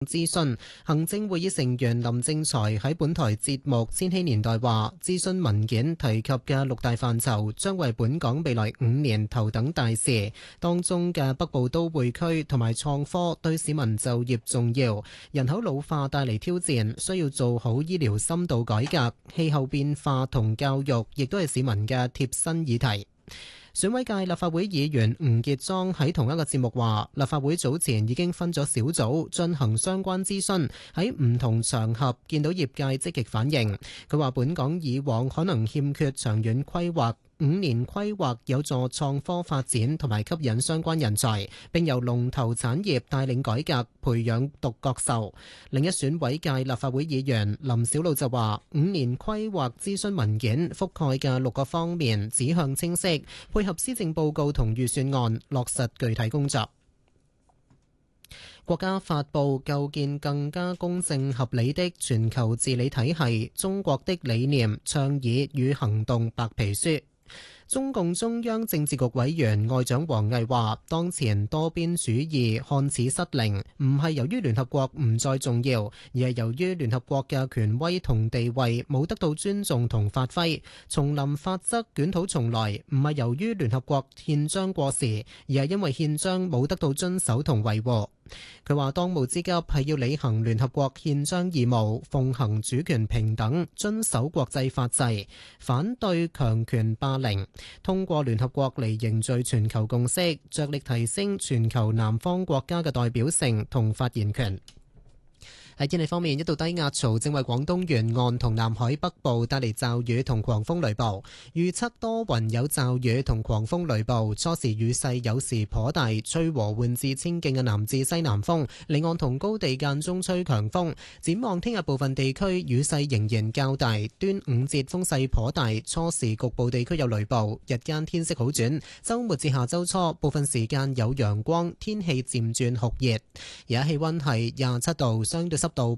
諮詢。行政會議成員林正財喺本台節目《千禧年代》話，諮詢文件提及嘅六大範疇將為本港未來5年頭等大事，當中嘅北部都會區同埋創科對市民就業重要，人口老化帶嚟挑戰，需要做好醫療深度改革，氣候變化同教育亦都係市民嘅貼身議題。選委界立法會議員吳傑莊喺同一個節目話，立法會早前已經分咗小組進行相關諮詢，喺唔同場合見到業界積極反應。佢話本港以往可能欠缺長遠規劃，5年規劃有助創科發展同埋吸引相關人才，並由龍頭產業帶領改革，培養獨角獸。另一選委界立法會議員林筱魯就話，5年規劃諮詢文件覆蓋嘅6個方面指向清晰，配合施政報告同預算案落實具體工作。國家發布構建更加公正合理的全球治理體系，中國的理念、倡議與行動白皮書。中共中央政治局委員外長王毅話，當前多邊主義看似失靈，唔係由於聯合國唔再重要，而係由於聯合國嘅權威同地位冇得到尊重同發揮。叢林法則捲土重來，唔係由於聯合國憲章過時，而係因為憲章冇得到遵守同維護。佢話當務之急係要履行聯合國憲章義務，奉行主權平等，遵守國際法制，反對強權霸凌，通過聯合國嚟凝聚全球共識，着力提升全球南方國家嘅代表性同發言權。喺天氣方面，一道低壓槽正為廣東沿岸同南海北部帶嚟驟雨同狂風雷暴。預測多雲有驟雨同狂風雷暴，初時雨勢有時頗大，吹和緩至清勁嘅南至西南風，離岸同高地間中吹強風。展望聽日部分地區雨勢仍然較大，端午節風勢頗大，初時局部地區有雷暴，日間天色好轉。週末至下週初部分時間有陽光，天氣漸轉酷熱。而家氣溫係27度，相對濕度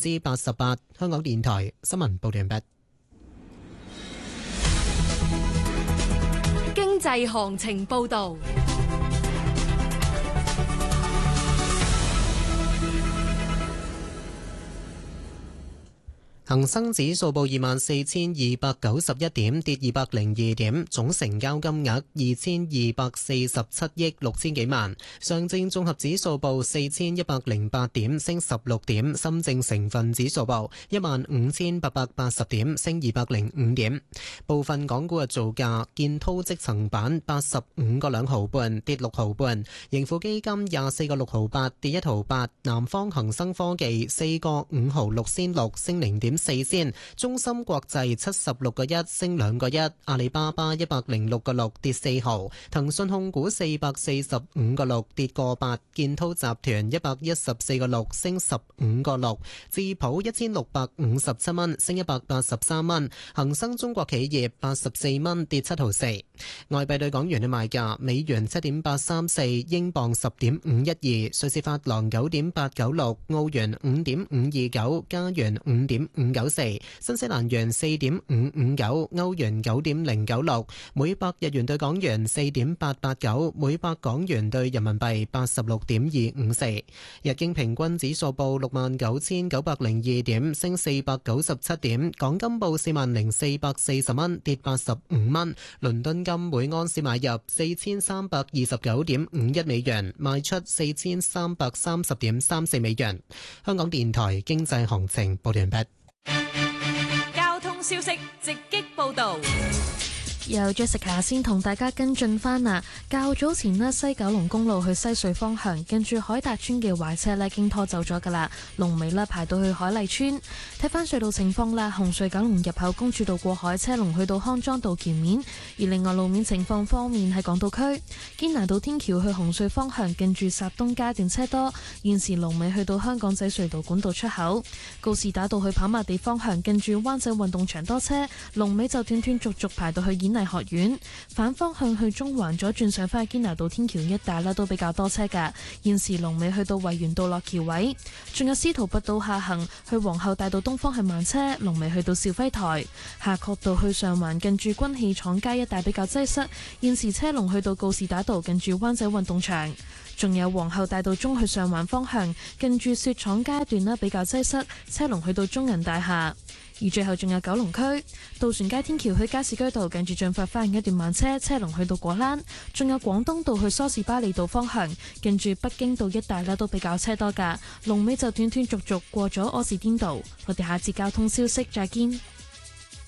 88%。香港電台新聞報道完畢。 經濟行情報道。 恒生指數報24,291點，跌202點，總成交金額2247億6千幾萬。上證綜合指數報4108點，升16點。深證成分指數報15880點，升205點。部分港股嘅造價：建滔積層板85個2毫半，跌6毫半；盈富基金24個6毫8，跌1毫8；南方恒生科技4個5毫6仙6，升0.4仙；中芯國際76個1，升2個1；阿里巴巴106個6，跌4毫；騰訊控股445個6，跌個8；建滔集團114個6，升15個6；智普1657蚊，升183蚊；恒生中國企業84蚊，跌7毫4。外幣對港元嘅賣價：美元7.834，英鎊10.512，瑞士法郎9.896，澳元5.529，加元5.594，新西蘭元4.559，歐元9.096，每百日元對港元4.889，每百港元對人民幣86.254。日經平均指數報69,902點，升497點。港金報40,440蚊，跌85蚊。倫敦金每盎司買入4329.51美元，賣出4330.34美元。香港電台經濟行情報完畢。 交通消息直擊報道。 由 Jessica 先同大家跟進翻啊！較早前呢，西九龍公路去西隧方向，近住海達村嘅壞車呢，經拖走咗噶啦，龍尾呢排到去海麗村。睇翻隧道情況啦，紅隧九龍入口公主道過海車龍去到康莊道橋面，而另外路面情況方面喺港島區堅拿道天橋去紅隧方向，近住霎東街段車多，現時龍尾去到香港仔隧道管道出口。告士打道去跑馬地方向，近住灣仔運動場多車，龍尾就斷斷續續排到去演藝藝學院，反方向去中環左轉上返去堅拿道天橋一帶啦，都比較多車㗎。現時龍尾去到維園道落橋位，仲有司徒拔道下行去皇后大道東方係慢車，龍尾去到兆輝台。夏慤道去上環近住軍器廠街一帶比較擠塞，現時車龍去到告士打道近住灣仔運動場。仲有皇后大道中去上環方向近住雪廠街段啦，比較擠塞，車龍去到中銀大廈。而最後仲有九龍區渡船街天橋去加士居道近住進發花園一段慢車，車龍去到果欄。仲有廣東道去梳士巴利道方向近住北京道一帶啦，都比較車多㗎，龍尾就斷斷續續過咗柯士甸道。我哋下節交通消息再見。